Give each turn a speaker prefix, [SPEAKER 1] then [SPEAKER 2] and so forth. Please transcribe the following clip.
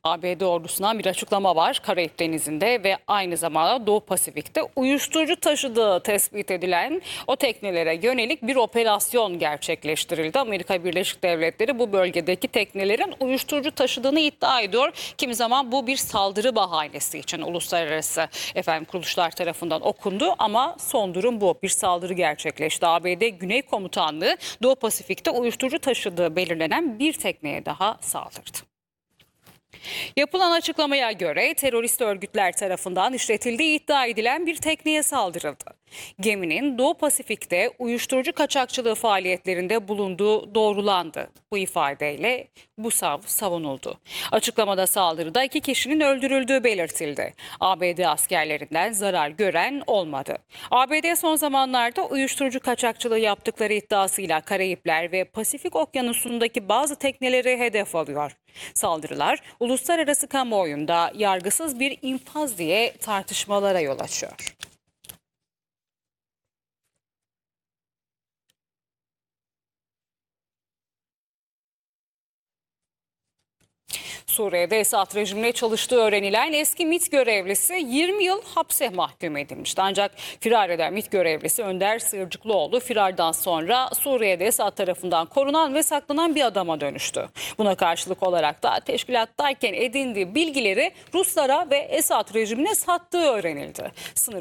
[SPEAKER 1] ABD ordusundan bir açıklama var. Karayip Denizi'nde ve aynı zamanda Doğu Pasifik'te uyuşturucu taşıdığı tespit edilen o teknelere yönelik bir operasyon gerçekleştirildi. Amerika Birleşik Devletleri bu bölgedeki teknelerin uyuşturucu taşıdığını iddia ediyor. Kimi zaman bu bir saldırı bahanesi için uluslararası kuruluşlar tarafından okundu ama son durum bu. Bir saldırı gerçekleşti. ABD Güney Komutanlığı Doğu Pasifik'te uyuşturucu taşıdığı belirlenen bir tekneye daha saldırdı. Yapılan açıklamaya göre terörist örgütler tarafından işletildiği iddia edilen bir tekneye saldırıldı. Geminin Doğu Pasifik'te uyuşturucu kaçakçılığı faaliyetlerinde bulunduğu doğrulandı. Bu ifadeyle bu savunuldu. Açıklamada saldırıda 2 kişinin öldürüldüğü belirtildi. ABD askerlerinden zarar gören olmadı. ABD son zamanlarda uyuşturucu kaçakçılığı yaptıkları iddiasıyla Karayipler ve Pasifik Okyanusu'ndaki bazı tekneleri hedef alıyor. Saldırılar uluslararası kamuoyunda yargısız bir infaz diye tartışmalara yol açıyor. Suriye'de Esad rejimine çalıştığı öğrenilen eski MİT görevlisi 20 yıl hapse mahkum edilmişti. Ancak firar eden MİT görevlisi Önder Sığırcıklıoğlu firardan sonra Suriye'de Esad tarafından korunan ve saklanan bir adama dönüştü. Buna karşılık olarak da teşkilattayken edindiği bilgileri Ruslara ve Esad rejimine sattığı öğrenildi. Sınır